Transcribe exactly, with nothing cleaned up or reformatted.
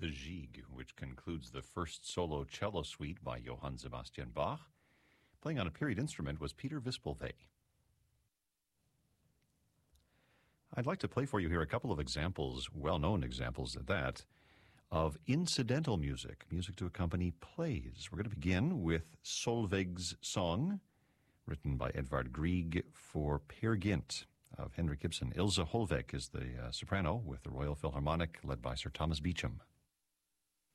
the Gigue, which concludes the first solo cello suite by Johann Sebastian Bach. Playing on a period instrument was Peter Wispelwey. I'd like to play for you here a couple of examples, well-known examples at that, of incidental music, music to accompany plays. We're going to begin with Solveig's Song, written by Edvard Grieg for Peer Gynt of Henrik Ibsen. Ilse Holvek is the uh, soprano with the Royal Philharmonic, led by Sir Thomas Beecham.